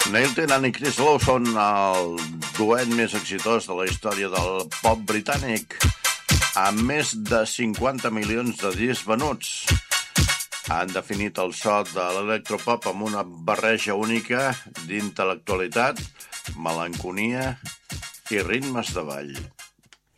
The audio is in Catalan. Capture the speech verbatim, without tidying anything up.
Neil Tennant i Chris Lowe són el duet més exitós de la història del pop britànic, amb més de cinquanta milions de discs venuts. Han definit el so de l'electropop amb una barreja única d'intel·lectualitat, melancolia i ritmes de ball.